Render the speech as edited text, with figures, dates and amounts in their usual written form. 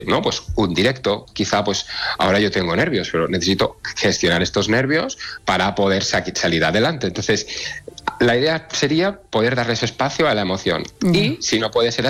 ¿no? Pues un directo, quizá pues ahora yo tengo nervios, pero necesito gestionar estos nervios para poder salir adelante. Entonces, la idea sería poder darles espacio a la emoción. Y si no puede ser